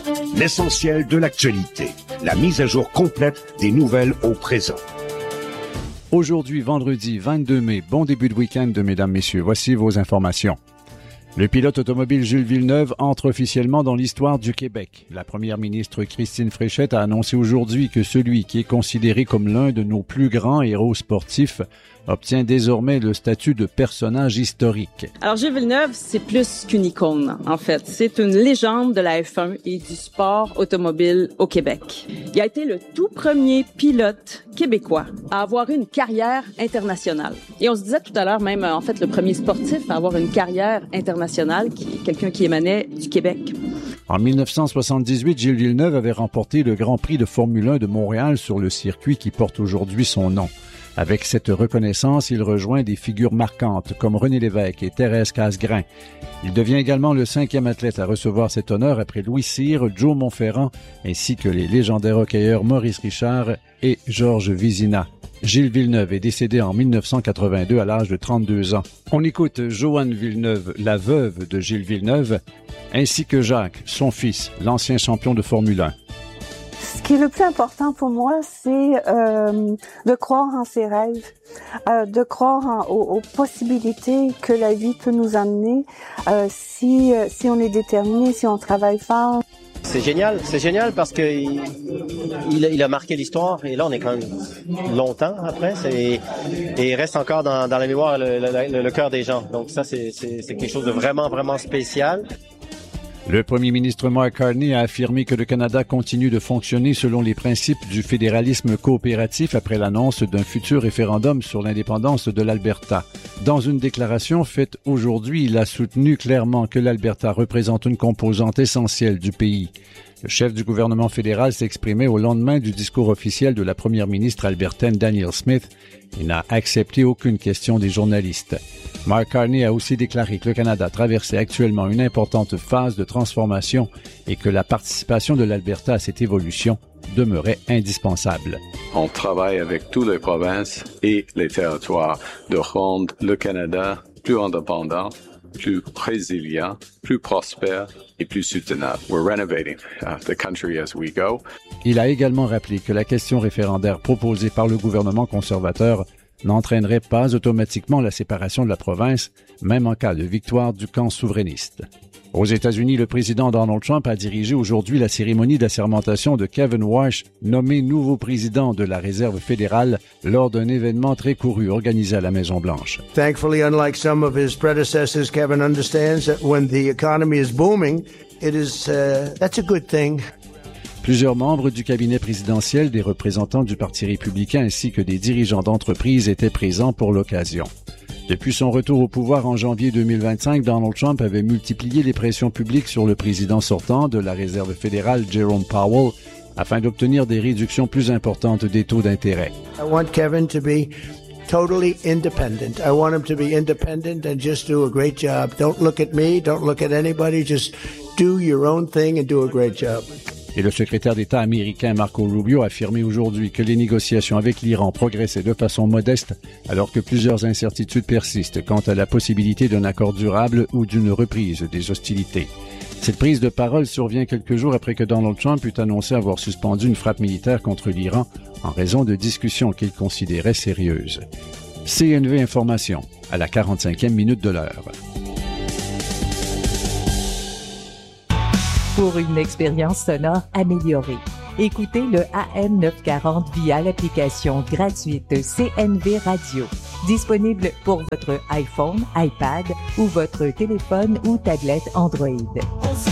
L'essentiel de l'actualité. La mise à jour complète des nouvelles au présent. Aujourd'hui, vendredi 22 mai, bon début de week-end, mesdames, messieurs. Voici vos informations. Le pilote automobile Gilles Villeneuve entre officiellement dans l'histoire du Québec. La première ministre Christine Fréchette a annoncé aujourd'hui que celui qui est considéré comme l'un de nos plus grands héros sportifs obtient désormais le statut de personnage historique. Alors, Gilles Villeneuve, c'est plus qu'une icône, en fait. C'est une légende de la F1 et du sport automobile au Québec. Il a été le tout premier pilote québécois à avoir une carrière internationale. Et on se disait tout à l'heure, même, en fait, le premier sportif à avoir une carrière internationale, quelqu'un qui émanait du Québec. En 1978, Gilles Villeneuve avait remporté le Grand Prix de Formule 1 de Montréal sur le circuit qui porte aujourd'hui son nom. Avec cette reconnaissance, il rejoint des figures marquantes comme René Lévesque et Thérèse Casgrain. Il devient également le 5e athlète à recevoir cet honneur après Louis Cyr, Joe Montferrand, ainsi que les légendaires hockeyeurs Maurice Richard et Georges Vizina. Gilles Villeneuve est décédé en 1982 à l'âge de 32 ans. On écoute Joanne Villeneuve, la veuve de Gilles Villeneuve, ainsi que Jacques, son fils, l'ancien champion de Formule 1. Ce qui est le plus important pour moi, c'est de croire en ses rêves, de croire aux possibilités que la vie peut nous amener si on est déterminé, si on travaille fort. C'est génial parce que il a marqué l'histoire et là on est quand même longtemps après et il reste encore dans la mémoire le cœur des gens. Donc ça c'est quelque chose de vraiment spécial. Le premier ministre Mark Carney a affirmé que le Canada continue de fonctionner selon les principes du fédéralisme coopératif après l'annonce d'un futur référendum sur l'indépendance de l'Alberta. Dans une déclaration faite aujourd'hui, il a soutenu clairement que l'Alberta représente une composante essentielle du pays. Le chef du gouvernement fédéral s'exprimait au lendemain du discours officiel de la première ministre albertaine Danielle Smith et n'a accepté aucune question des journalistes. Mark Carney a aussi déclaré que le Canada traversait actuellement une importante phase de transformation et que la participation de l'Alberta à cette évolution demeurait indispensable. On travaille avec toutes les provinces et les territoires de rendre le Canada plus indépendant, plus résilient, plus prospère et plus soutenable. We're renovating the country as we go. Il a également rappelé que la question référendaire proposée par le gouvernement conservateur n'entraînerait pas automatiquement la séparation de la province, même en cas de victoire du camp souverainiste. Aux États-Unis, le président Donald Trump a dirigé aujourd'hui la cérémonie d'assermentation de Kevin Warsh, nommé nouveau président de la Réserve fédérale, lors d'un événement très couru organisé à la Maison-Blanche. Thankfully, unlike some of his predecessors, Kevin understands that when the economy is booming, that's a good thing. Plusieurs membres du cabinet présidentiel, des représentants du Parti républicain ainsi que des dirigeants d'entreprises étaient présents pour l'occasion. Depuis son retour au pouvoir en janvier 2025, Donald Trump avait multiplié les pressions publiques sur le président sortant de la Réserve fédérale, Jerome Powell, afin d'obtenir des réductions plus importantes des taux d'intérêt. I want Kevin to be totally independent. I want him to be independent and just do a great job. Don't look at me, don't look at anybody, just do your own thing and do a great job. Et le secrétaire d'État américain Marco Rubio a affirmé aujourd'hui que les négociations avec l'Iran progressaient de façon modeste alors que plusieurs incertitudes persistent quant à la possibilité d'un accord durable ou d'une reprise des hostilités. Cette prise de parole survient quelques jours après que Donald Trump eut annoncé avoir suspendu une frappe militaire contre l'Iran en raison de discussions qu'il considérait sérieuses. CNV Information, à la 45e minute de l'heure. Pour une expérience sonore améliorée, écoutez le AM 940 via l'application gratuite CNV Radio, disponible pour votre iPhone, iPad ou votre téléphone ou tablette Android.